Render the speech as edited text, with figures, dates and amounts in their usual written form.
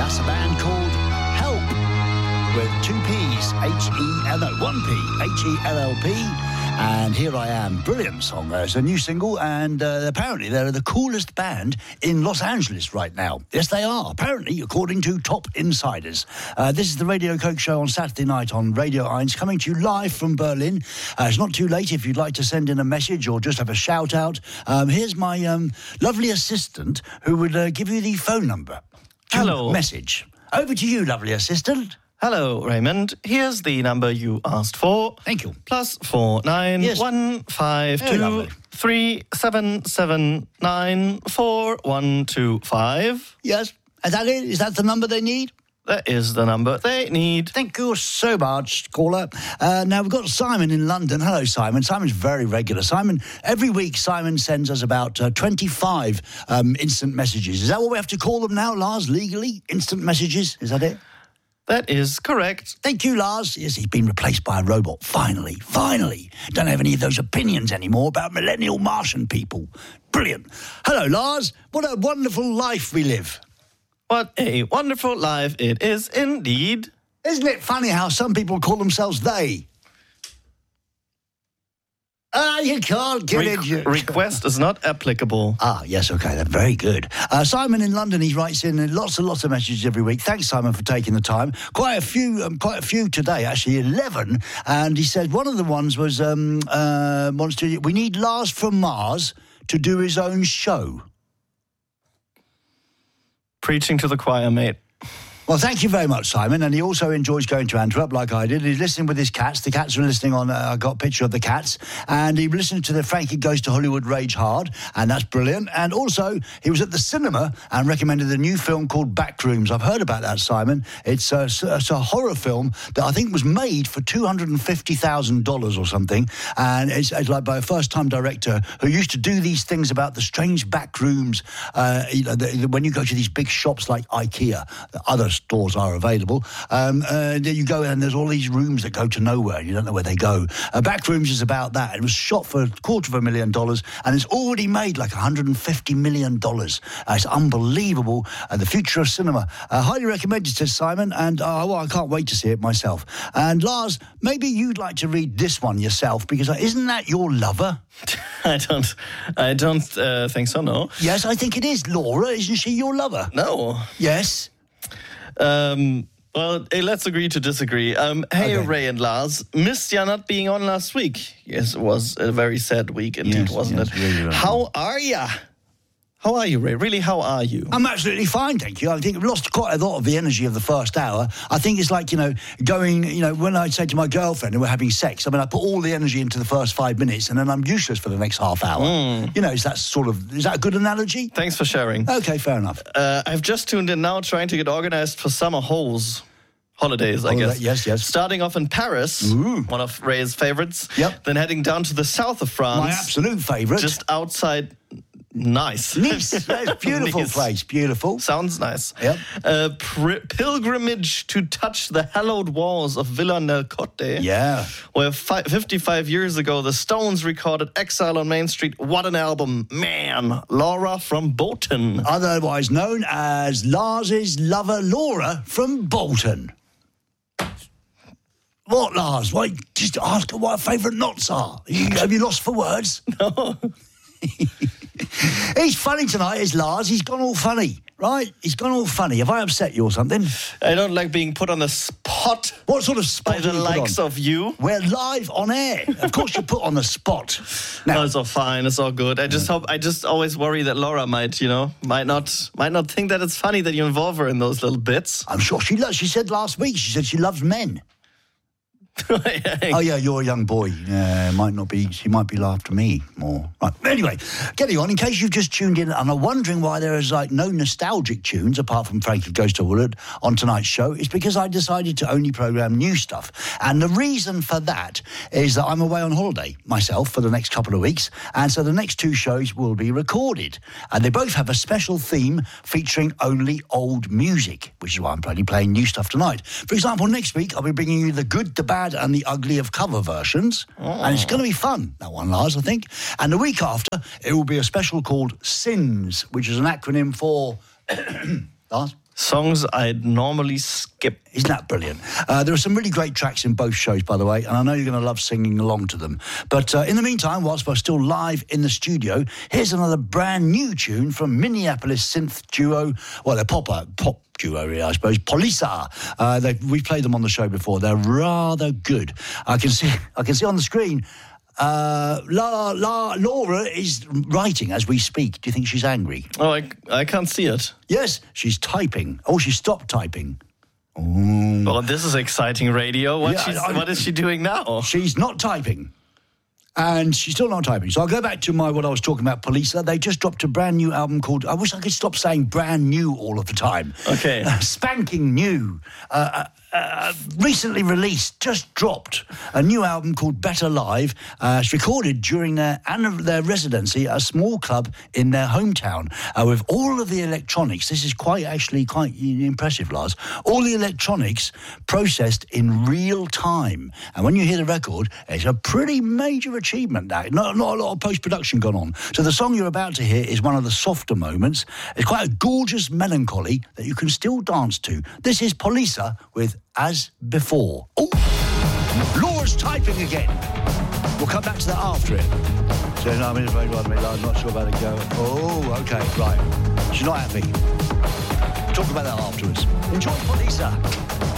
That's a band called Help, with two P's, one P, H-E-L-L-P. And Here I Am, brilliant song. It's a new single, and apparently they're the coolest band in Los Angeles right now. Yes, they are, apparently, according to top insiders. This is the Radio Coke Show on Saturday night on Radio 1, coming to you live from Berlin. It's not too late if you'd like to send in a message or just have a shout-out. Here's my lovely assistant who would give you the phone number. Hello. Message. Over to you, lovely assistant. Hello, Raymond. Here's the number you asked for. Thank you. +49 Yes. 152 3779 4125. Yes, is that it? Is that the number they need? That is the number they need. Thank you so much, caller. Now, we've got Simon in London. Hello, Simon. Simon's very regular. Simon, every week, Simon sends us about 25 instant messages. Is that what we have to call them now, Lars, legally? Instant messages? Is that it? That is correct. Thank you, Lars. Yes, he's been replaced by a robot. Finally. Don't have any of those opinions anymore about millennial Martian people. Brilliant. Hello, Lars. What a wonderful life we live. What a wonderful life it is indeed. Isn't it funny how some people call themselves they? You can't get it. Request is not applicable. Yes, okay, that's very good. Simon in London, he writes in lots and lots of messages every week. Thanks, Simon, for taking the time. Quite a few today, actually, 11. And he said one of the ones was, we need Lars from Mars to do his own show. Preaching to the choir, mate. Well, thank you very much, Simon. And he also enjoys going to Antwerp, like I did. He's listening with his cats. The cats are listening on... I got a picture of the cats. And he listened to the Frankie Goes to Hollywood Rage Hard, and that's brilliant. And also, he was at the cinema and recommended a new film called Backrooms. I've heard about that, Simon. It's a horror film that I think was made for $250,000 or something. And it's like by a first-time director who used to do these things about the strange back rooms. When you go to these big shops like IKEA, other stores are available. You go and there's all these rooms that go to nowhere. You don't know where they go. Backrooms is about that. It was shot for $250,000 and it's already made like $150 million. It's unbelievable. The future of cinema. Highly recommended, says Simon, and I can't wait to see it myself. And Lars, maybe you'd like to read this one yourself, because isn't that your lover? I don't think so, no. Yes, I think it is. Laura, isn't she your lover? No. Yes. Well, hey, let's agree to disagree. Hey, Okay. Ray and Lars, missed ya not being on last week. Yes, it was a very sad week indeed, wasn't it? Really. How are ya? How are you, Ray? Really, how are you? I'm absolutely fine, thank you. I think I've lost quite a lot of the energy of the first hour. I think it's like, going, when I say to my girlfriend and we're having sex, I put all the energy into the first 5 minutes and then I'm useless for the next half hour. Is that a good analogy? Thanks for sharing. Okay, fair enough. I've just tuned in now trying to get organized for summer holidays, I guess. Yes. Starting off in Paris, one of Ray's favorites. Yep. Then heading down to the south of France. My absolute favourite. Just outside Nice. Nice. Beautiful Nice. place. Beautiful. Sounds nice. Yep. Pilgrimage to touch the hallowed walls of Villa nel Cotte. Yeah. Where 55 years ago, the Stones recorded Exile on Main Street. What an album. Man. Laura from Bolton. Otherwise known as Lars's lover, Laura from Bolton. What, Lars? Why, just ask her what her favourite knots are. Have you lost for words? No. He's funny tonight, is Lars. He's gone all funny, right? He's gone all funny. Have I upset you or something? I don't like being put on the spot. What sort of spot by the do you put likes on? of you? We're live on air. Of course you're put on the spot. Now, No, it's all fine. It's all good. I just always worry that Laura might not think that it's funny that you involve her in those little bits. I'm sure she loves. She said last week, she said she loves men. Oh, yeah, you're a young boy. Yeah, she might be after me more. Right. Anyway, getting on, in case you've just tuned in and are wondering why there is no nostalgic tunes apart from Frankie Goes to Hollywood on tonight's show, it's because I decided to only programme new stuff. And the reason for that is that I'm away on holiday myself for the next couple of weeks. And so the next two shows will be recorded. And they both have a special theme featuring only old music, which is why I'm only playing new stuff tonight. For example, next week I'll be bringing you the good, the bad and the ugly of cover versions. And it's going to be fun, that one, Lars, I think. And the week after, it will be a special called SINS, which is an acronym for... Lars? Songs I'd normally skip. Isn't that brilliant? There are some really great tracks in both shows, by the way, and I know you're going to love singing along to them. But in the meantime, whilst we're still live in the studio, here's another brand new tune from Minneapolis synth duo. Well, they're pop duo, really, I suppose. Polisa. We've played them on the show before. They're rather good. I can see on the screen. Laura is writing as we speak. Do you think she's angry? Oh, I can't see it. Yes, she's typing. Oh, she stopped typing. Oh, this is exciting radio. What is she doing now? She's not typing. And she's still not typing. So I'll go back to what I was talking about, Polisa. They just dropped a brand new album called... I wish I could stop saying brand new all of the time. Okay. Spanking new. Recently released, just dropped a new album called Better Live. It's recorded during their residency at a small club in their hometown with all of the electronics. This is quite impressive, Lars. All the electronics processed in real time. And when you hear the record, it's a pretty major achievement. That not a lot of post-production gone on. So the song you're about to hear is one of the softer moments. It's quite a gorgeous melancholy that you can still dance to. This is Polisa with As Before. Oh, Laura's typing again. We'll come back to that after it. So, no, I'm not sure about it go. Oh, okay, right. She's not happy. Talk about that afterwards. Enjoy Polisa.